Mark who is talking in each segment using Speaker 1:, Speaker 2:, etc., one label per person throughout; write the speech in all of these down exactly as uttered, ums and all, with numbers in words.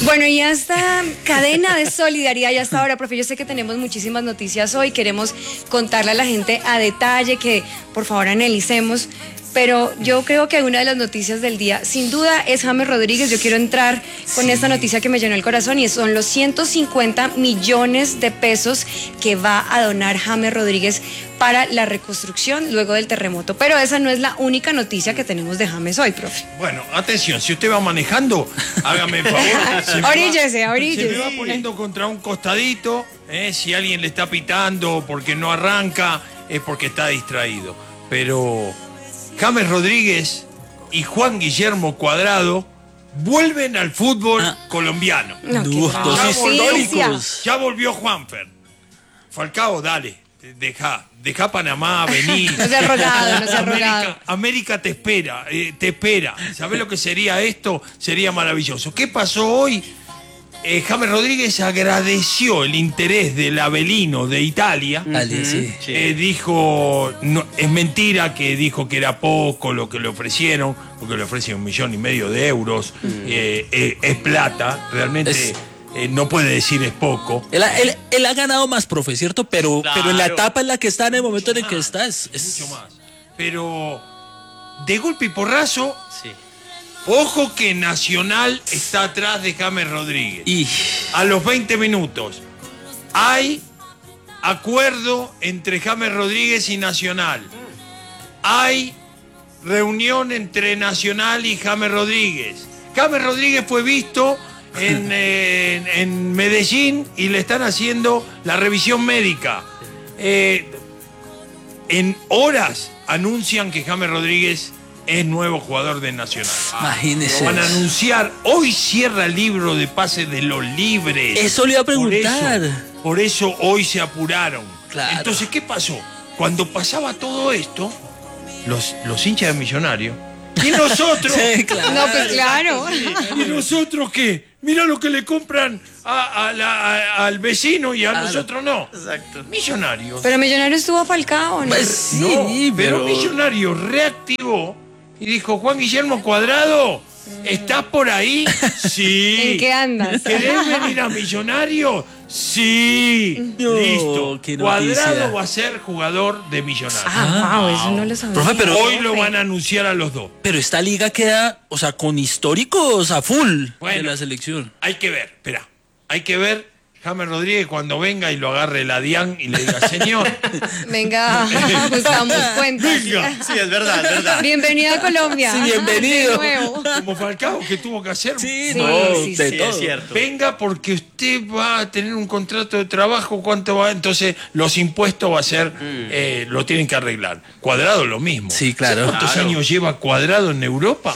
Speaker 1: Bueno, y esta cadena de solidaridad ya hasta ahora, profe, yo sé que tenemos muchísimas noticias hoy, queremos contarle a la gente a detalle, que por favor analicemos, pero yo creo que una de las noticias del día, sin duda, es James Rodríguez. Yo quiero entrar con sí. esta noticia que me llenó el corazón, y son los ciento cincuenta millones de pesos que va a donar James Rodríguez para la reconstrucción luego del terremoto. Pero esa no es la única noticia que tenemos de James hoy, profe.
Speaker 2: Bueno, atención, si usted va manejando, hágame el favor.
Speaker 1: Oríllese, oríllese.
Speaker 2: Se me va poniendo contra un costadito, eh, si alguien le está pitando porque no arranca, es porque está distraído. Pero James Rodríguez y Juan Guillermo Cuadrado vuelven al fútbol ah. colombiano.
Speaker 1: No,
Speaker 2: ya, volvió, ya volvió Juanfer. Falcao, dale, deja, deja Panamá, vení.
Speaker 1: No se ha rogado, no se ha rogado.
Speaker 2: América, América te espera, eh, te espera. ¿Sabés lo que sería esto? Sería maravilloso. ¿Qué pasó hoy? Eh, James Rodríguez agradeció el interés del Avelino de Italia.
Speaker 3: Dale, sí.
Speaker 2: Eh, dijo, no, es mentira que dijo que era poco lo que le ofrecieron, porque le ofrecen un millón y medio de euros. Mm. Eh, eh, es plata, realmente es, eh, no puede decir es poco.
Speaker 3: Él, él, él ha ganado más, profe, ¿cierto? Pero, claro. pero en la etapa en la que está, en el momento mucho en el que más, está, es, es...
Speaker 2: mucho más. Pero de golpe y porrazo.
Speaker 3: Sí.
Speaker 2: Ojo que Nacional está atrás de James Rodríguez.
Speaker 3: Y...
Speaker 2: A los veinte minutos hay acuerdo entre James Rodríguez y Nacional. Hay reunión entre Nacional y James Rodríguez. James Rodríguez fue visto en, eh, en, en Medellín y le están haciendo la revisión médica. Eh, en horas anuncian que James Rodríguez es nuevo jugador de Nacional.
Speaker 3: Imagínese.
Speaker 2: Lo van a anunciar. Hoy cierra el libro de pases de los libres.
Speaker 3: Eso le iba a preguntar.
Speaker 2: Por eso, por eso hoy se apuraron.
Speaker 3: Claro.
Speaker 2: Entonces, ¿qué pasó? Cuando pasaba todo esto, los, los hinchas de Millonarios, ¿y nosotros?
Speaker 3: Sí, claro.
Speaker 1: No, pues claro.
Speaker 2: ¿Y nosotros qué? Mira lo que le compran a, a la, a, al vecino y a claro. nosotros no.
Speaker 3: Exacto.
Speaker 2: Millonarios.
Speaker 1: Pero Millonarios estuvo Falcao, ¿no?
Speaker 2: Pues sí, no, pero... pero Millonarios reactivó y dijo, Juan Guillermo Cuadrado, ¿estás por ahí? Sí.
Speaker 1: ¿En qué andas?
Speaker 2: ¿Querés venir a Millonarios? Sí.
Speaker 3: No,
Speaker 2: listo. Cuadrado va a ser jugador de Millonarios.
Speaker 1: Ah, wow, eso no lo sabía.
Speaker 3: Profe, pero
Speaker 2: hoy lo van a anunciar a los dos.
Speaker 3: Pero esta liga queda, o sea, con históricos a full bueno, de la selección.
Speaker 2: Hay que ver, espera, hay que ver. James Rodríguez cuando venga y lo agarre la DIAN y le diga, señor.
Speaker 1: Venga, buscamos cuentas.
Speaker 2: Venga.
Speaker 4: Sí, es verdad, es verdad.
Speaker 1: Bienvenido a Colombia.
Speaker 3: Sí, bienvenido.
Speaker 1: De nuevo.
Speaker 2: Como Falcao, que tuvo que hacer.
Speaker 3: Sí,
Speaker 1: sí,
Speaker 3: no,
Speaker 1: sí,
Speaker 3: de
Speaker 1: sí,
Speaker 3: todo.
Speaker 4: Es cierto.
Speaker 2: Venga porque usted va a tener un contrato de trabajo, ¿cuánto va? Entonces los impuestos va a ser, mm. eh, lo tienen que arreglar. Cuadrado lo mismo.
Speaker 3: Sí, claro.
Speaker 2: ¿Cuántos
Speaker 4: claro.
Speaker 2: años lleva Cuadrado en Europa?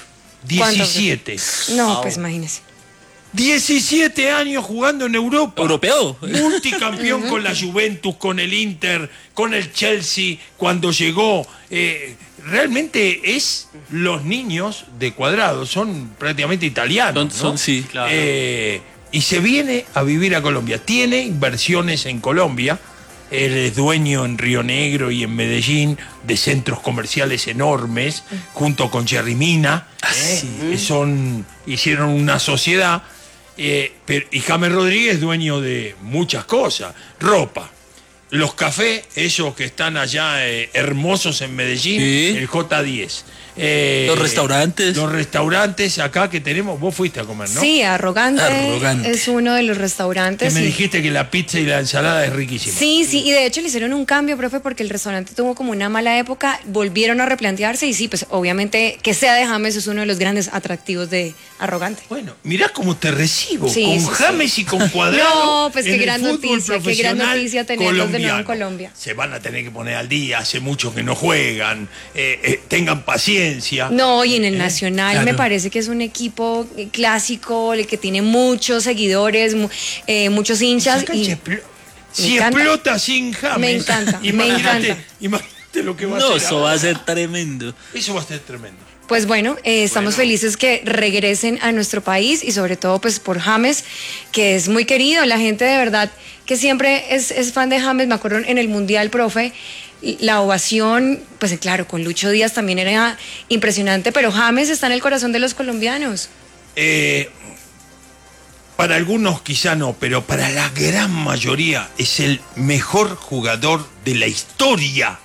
Speaker 2: diecisiete.
Speaker 1: No, pues imagínese.
Speaker 2: diecisiete años jugando en Europa.
Speaker 3: Europeo.
Speaker 2: Multicampeón con la Juventus, con el Inter, con el Chelsea, cuando llegó. Eh, realmente es los niños de Cuadrado, son prácticamente italianos.
Speaker 3: Son,
Speaker 2: ¿no?
Speaker 3: son sí,
Speaker 4: claro.
Speaker 2: Eh, y se viene a vivir a Colombia. Tiene inversiones en Colombia. Él es dueño en Río Negro y en Medellín de centros comerciales enormes, junto con Jerry Mina.
Speaker 3: Ah,
Speaker 2: eh,
Speaker 3: sí.
Speaker 2: son, hicieron una sociedad. Eh, pero, y James Rodríguez, dueño de muchas cosas, ropa, los cafés, esos que están allá eh, hermosos en Medellín,
Speaker 3: sí.
Speaker 2: el J diez. Eh,
Speaker 3: los restaurantes.
Speaker 2: Los restaurantes acá que tenemos, vos fuiste a comer, ¿no?
Speaker 1: Sí, Arrogante,
Speaker 3: Arrogante.
Speaker 1: es uno de los restaurantes.
Speaker 2: Que me
Speaker 1: y...
Speaker 2: dijiste que la pizza y la ensalada es riquísima.
Speaker 1: Sí, sí, y de hecho le hicieron un cambio, profe, porque el restaurante tuvo como una mala época, volvieron a replantearse y sí, pues obviamente que sea de James es uno de los grandes atractivos de Arrogante.
Speaker 2: Bueno, mirá cómo te recibo,
Speaker 1: Sí,
Speaker 2: con
Speaker 1: sí,
Speaker 2: James
Speaker 1: sí.
Speaker 2: y con Cuadrado.
Speaker 1: No, pues qué
Speaker 2: en el
Speaker 1: gran
Speaker 2: fútbol
Speaker 1: noticia, qué gran
Speaker 2: profesional
Speaker 1: noticia tenerlos de nuevo en
Speaker 2: colombiano.
Speaker 1: Colombia.
Speaker 2: Se van a tener que poner al día, hace mucho que no juegan, eh, eh, tengan paciencia.
Speaker 1: No, y en el Nacional
Speaker 3: claro.
Speaker 1: me parece que es un equipo clásico, el que tiene muchos seguidores, mu- eh, muchos hinchas.
Speaker 2: Esa
Speaker 1: Y
Speaker 2: cancha expl- si
Speaker 1: encanta.
Speaker 2: explota sin James,
Speaker 1: Me encanta, me
Speaker 2: imagínate,
Speaker 1: encanta.
Speaker 2: imagínate lo que va
Speaker 3: No,
Speaker 2: a ser.
Speaker 3: eso va a
Speaker 2: ahora.
Speaker 3: ser tremendo.
Speaker 2: Eso va a ser tremendo.
Speaker 1: Pues bueno, eh, estamos
Speaker 2: Bueno.
Speaker 1: felices que regresen a nuestro país y sobre todo pues por James, que es muy querido. La gente de verdad que siempre es, es fan de James. Me acuerdo en el Mundial, profe, la ovación, pues claro, con Lucho Díaz también era impresionante, pero James está en el corazón de los colombianos.
Speaker 2: Eh, para algunos quizá no, pero para la gran mayoría es el mejor jugador de la historia.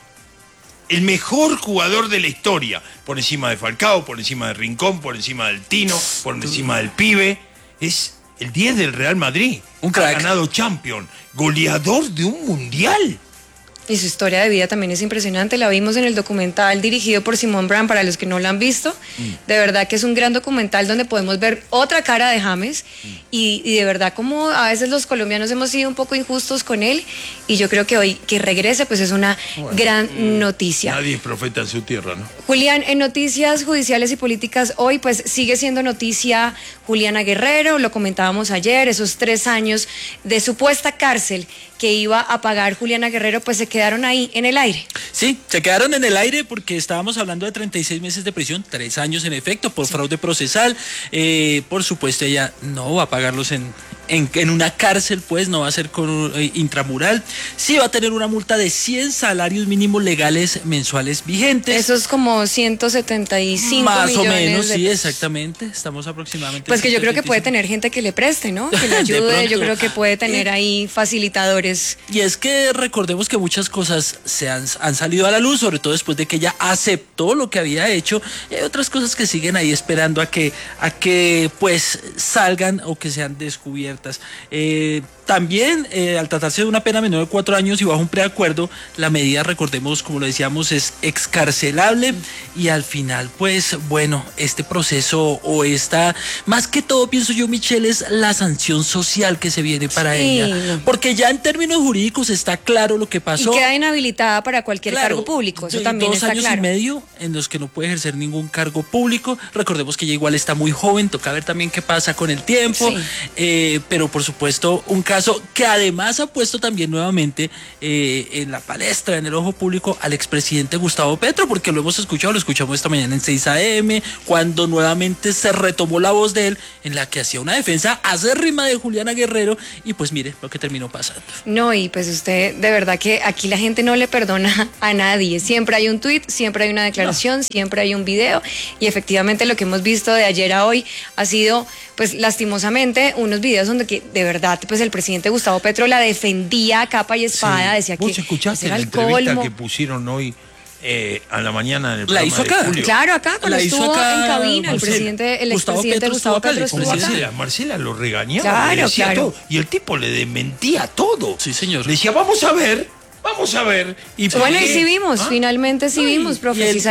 Speaker 2: El mejor jugador de la historia. Por encima de Falcao, por encima de Rincón, por encima del Tino, por encima del Pibe. Es el diez del Real Madrid.
Speaker 3: Un crack.
Speaker 2: Ha ganado Champions. Goleador de un mundial.
Speaker 1: Y su historia de vida también es impresionante, la vimos en el documental dirigido por Simón Brand, para los que no lo han visto. Mm. De verdad que es un gran documental donde podemos ver otra cara de James mm. y, y de verdad como a veces los colombianos hemos sido un poco injustos con él y yo creo que hoy que regrese pues es una bueno, gran mm, noticia.
Speaker 2: Nadie es profeta en su tierra, ¿no?
Speaker 1: Julián, en noticias judiciales y políticas hoy pues sigue siendo noticia Juliana Guerrero, lo comentábamos ayer, esos tres años de supuesta cárcel que iba a pagar Juliana Guerrero, pues se quedaron ahí en el aire.
Speaker 3: Sí, se quedaron en el aire porque estábamos hablando de treinta y seis meses de prisión, tres años en efecto, por sí. fraude procesal. Eh, por supuesto, ella no va a pagarlos en, en, en una cárcel, pues no va a ser con eh, intramural. Sí va a tener una multa de cien salarios mínimos legales mensuales vigentes.
Speaker 1: Eso es como ciento setenta y cinco
Speaker 3: Más
Speaker 1: millones.
Speaker 3: Más o menos,
Speaker 1: de
Speaker 3: sí,
Speaker 1: pesos.
Speaker 3: Exactamente. Estamos aproximadamente.
Speaker 1: Pues que yo creo que puede tener gente que le preste, ¿no? Que le ayude, yo creo que puede tener ahí facilitadores.
Speaker 3: Y es que recordemos que muchas cosas se han, han salido a la luz, sobre todo después de que ella aceptó lo que había hecho, y hay otras cosas que siguen ahí esperando a que, a que pues salgan o que sean descubiertas. Eh, También, eh, al tratarse de una pena menor de cuatro años y bajo un preacuerdo, la medida, recordemos, como lo decíamos, es excarcelable y al final, pues, bueno, este proceso o esta, más que todo, pienso yo, Michelle, es la sanción social que se viene para sí. ella. Porque ya en términos jurídicos está claro lo que pasó.
Speaker 1: Y queda inhabilitada para cualquier claro, cargo público, eso también
Speaker 3: dos
Speaker 1: está
Speaker 3: años
Speaker 1: claro.
Speaker 3: y medio en los que no puede ejercer ningún cargo público. Recordemos que ella igual está muy joven, toca ver también qué pasa con el tiempo, sí. eh, pero por supuesto, un caso que además ha puesto también nuevamente eh, en la palestra, en el ojo público, al expresidente Gustavo Petro, porque lo hemos escuchado, lo escuchamos esta mañana en seis A M, cuando nuevamente se retomó la voz de él, en la que hacía una defensa acérrima de Juliana Guerrero, y pues mire lo que terminó pasando.
Speaker 1: No, y pues usted, de verdad que aquí la gente no le perdona a nadie, siempre hay un tuit, siempre hay una declaración, no. siempre hay un video, y efectivamente lo que hemos visto de ayer a hoy ha sido, pues lastimosamente, unos videos donde que, de verdad, pues el presidente Gustavo Petro la defendía a capa y espada, sí. decía que
Speaker 2: ¿Vos escuchaste la entrevista colmo. que pusieron hoy eh, a la mañana en el
Speaker 3: ¿La hizo acá?
Speaker 2: Julio?
Speaker 1: Claro, acá, cuando
Speaker 3: la
Speaker 1: estuvo
Speaker 3: acá
Speaker 1: en cabina, el
Speaker 3: Marcela.
Speaker 1: presidente, el
Speaker 3: Gustavo
Speaker 1: expresidente
Speaker 3: Petro
Speaker 1: Gustavo
Speaker 3: estuvo
Speaker 1: Petro
Speaker 3: acá,
Speaker 1: estuvo acá.
Speaker 2: Marcela, Marcela lo regañaba,
Speaker 1: claro,
Speaker 2: le decía
Speaker 1: claro.
Speaker 2: todo, y el tipo le desmentía todo.
Speaker 3: Sí, señor.
Speaker 2: Le decía, vamos a ver, vamos a ver. Y
Speaker 1: bueno, y sí vimos, ¿Ah? finalmente sí no, vimos, profe.